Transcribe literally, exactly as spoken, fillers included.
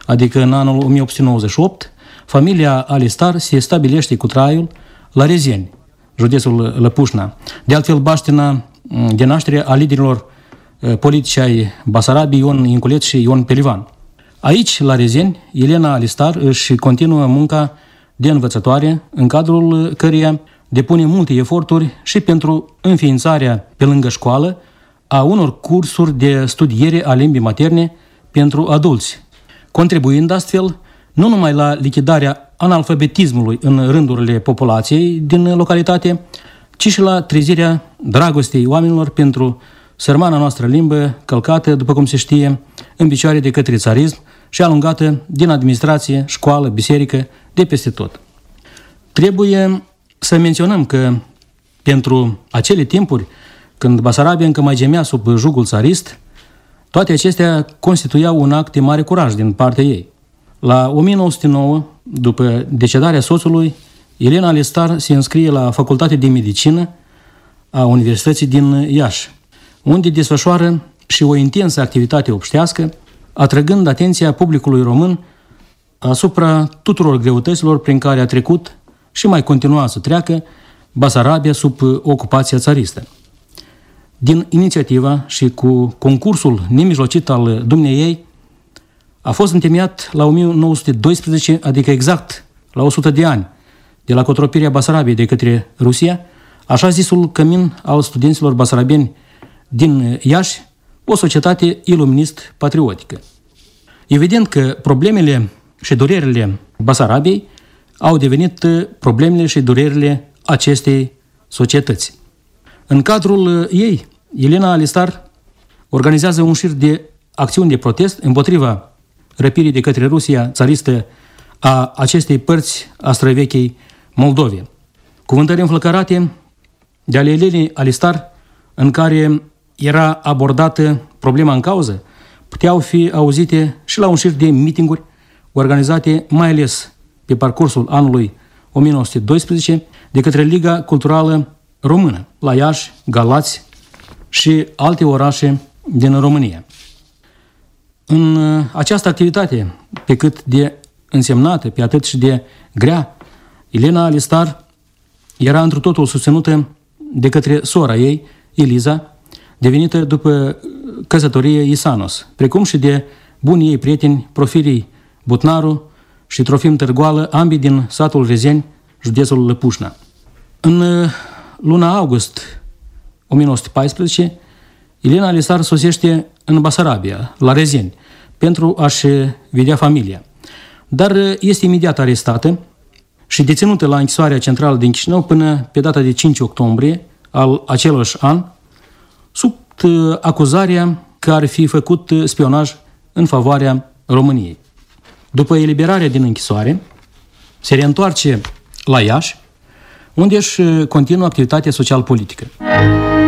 adică în anul o mie opt sute nouăzeci și opt, familia Alistar se stabilește cu traiul la Rezeni, județul Lăpușna. De altfel, baștina de naștere a liderilor politici ai Basarabiei, Ion Inculeț și Ion Pelivan. Aici, la Rezeni, Elena Alistar își continuă munca de învățătoare, în cadrul căreia depune multe eforturi și pentru înființarea, pe lângă școală, a unor cursuri de studiere a limbii materne pentru adulți, contribuind astfel nu numai la lichidarea analfabetismului în rândurile populației din localitate, ci și la trezirea dragostei oamenilor pentru sărmana noastră limbă, călcată, după cum se știe, în picioare de către țarism și alungată din administrație, școală, biserică, de peste tot. Trebuie să menționăm că pentru acele timpuri, când Basarabia încă mai gemea sub jugul țarist, toate acestea constituiau un act de mare curaj din partea ei. La o mie nouă sute nouă, după decedarea soțului, Elena Alistar se înscrie la Facultatea de Medicină a Universității din Iași, unde desfășoară și o intensă activitate obștească, atrăgând atenția publicului român asupra tuturor greutăților prin care a trecut și mai continua să treacă Basarabia sub ocupația țaristă. Din inițiativa și cu concursul nemijlocit al dumneiei, a fost întemeiat la o mie nouă sute doisprezece, adică exact la o sută de ani, de la cotropirea Basarabiei de către Rusia, așa zisul cămin al studenților basarabieni din Iași, o societate iluminist-patriotică. Evident că problemele și durerile Basarabiei au devenit problemele și durerile acestei societăți. În cadrul ei, Elena Alistar organizează un șir de acțiuni de protest împotriva răpirii de către Rusia țaristă a acestei părți a străvechei Moldovei. Cuvântări înflăcărate de ale Elenei Alistar, în care era abordată problema în cauză, puteau fi auzite și la un șir de mitinguri organizate mai ales pe parcursul anului o mie nouă sute doisprezece de către Liga Culturală Română, la Iași, Galați și alte orașe din România. În această activitate, pe cât de însemnată, pe atât și de grea, Elena Alistar era întru totul susținută de către sora ei, Eliza, devenită după căsătorie Isanos, precum și de bunii ei prieteni Profirii Butnaru și Trofim Târgoală, ambii din satul Rezeni, județul Lăpușna. În luna august o mie nouă sute paisprezece, Elena Alistar sosește în Basarabia, la Rezeni, pentru a-și vedea familia. Dar este imediat arestată și deținută la închisoarea centrală din Chișinău până pe data de cinci octombrie al aceluiași an, sub acuzarea că ar fi făcut spionaj în favoarea României. După eliberarea din închisoare, se reîntoarce la Iași, unde își continuă activitatea social-politică.